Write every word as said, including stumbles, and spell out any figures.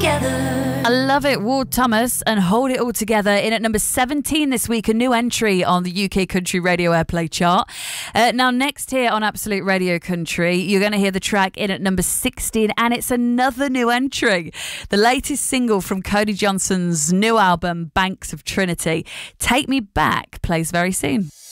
together. I love it. Ward Thomas and Hold It All Together in at number seventeen this week, a new entry on the U K Country Radio Airplay chart. Uh, now, next here on Absolute Radio Country, you're going to hear the track in at number sixteen, and it's another new entry. The latest single from Cody Johnson's new album, Banks of Trinity, Take Me Back, plays very soon.